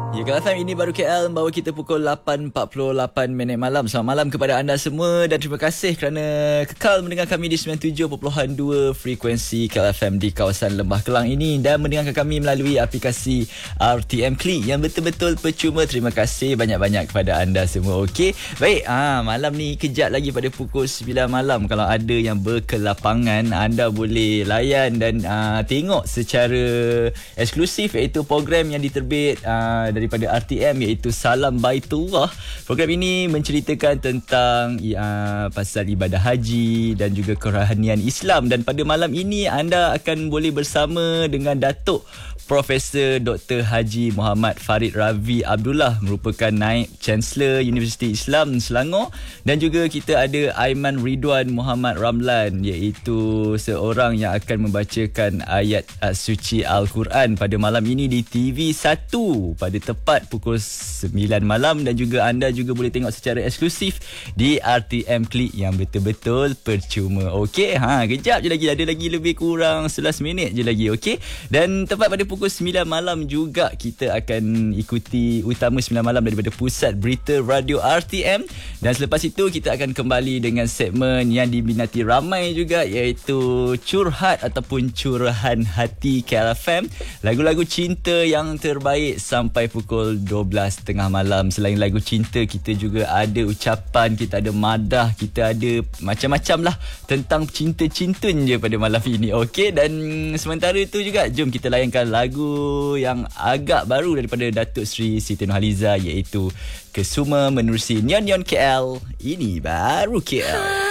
Ya, Kak FM, ini baru KL membawa kita pukul 8.48 malam. Selamat malam kepada anda semua dan terima kasih kerana kekal mendengar kami di 97.2 frekuensi KL FM di kawasan Lembah Kelang ini dan mendengarkan kami melalui aplikasi RTM Klik yang betul-betul percuma. Terima kasih banyak-banyak kepada anda semua. Okey. Baik, malam ni kejap lagi pada pukul 9 malam. Kalau ada yang berkelapangan, anda boleh layan dan tengok secara eksklusif iaitu program yang diterbit daripada RTM iaitu Salam Baitullah. Program ini menceritakan tentang pasal ibadah haji dan juga kerohanian Islam, dan pada malam ini anda akan boleh bersama dengan Datuk Profesor Dr. Haji Muhammad Farid Ravi Abdullah, merupakan Naib Chancellor Universiti Islam Selangor, dan juga kita ada Aiman Ridwan Muhammad Ramlan, iaitu seorang yang akan membacakan ayat suci Al-Quran pada malam ini di TV1 pada tepat pukul 9 malam, dan juga anda juga boleh tengok secara eksklusif di RTM Klik yang betul-betul percuma. Okey, kejap je lagi, ada lagi lebih kurang 11 minit je lagi. Okey, dan tepat pada pukul 9 malam juga kita akan ikuti Utama 9 Malam daripada Pusat Berita Radio RTM, dan selepas itu kita akan kembali dengan segmen yang diminati ramai juga, iaitu Curhat ataupun Curahan Hati KLFM, lagu-lagu cinta yang terbaik sampai pukul 12 tengah malam. Selain lagu cinta, kita juga ada ucapan, kita ada madah, kita ada macam-macam lah tentang cinta-cinta je pada malam ini. Okey, dan sementara itu juga jom kita layankan lagu yang agak baru daripada Datuk Seri Siti Nurhaliza, iaitu Kesuma Menerusi Nyon Nyon KL. Ini baru KL.